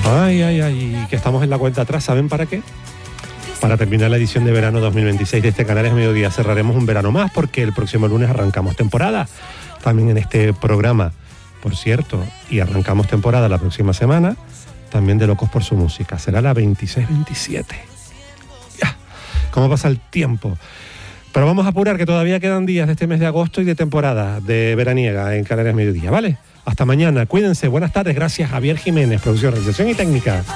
Ay, que estamos en la cuenta atrás, ¿saben para qué? Para terminar la edición de verano 2026 de este Canales Mediodía. Cerraremos un verano más porque el próximo lunes arrancamos temporada. También en este programa, por cierto, y arrancamos temporada la próxima semana, también de Locos por su Música. Será la 26-27. Ya, cómo pasa el tiempo. Pero vamos a apurar que todavía quedan días de este mes de agosto y de temporada de veraniega en Canales Mediodía, ¿vale? Hasta mañana, cuídense, buenas tardes, gracias Javier Jiménez, producción, realización y técnica.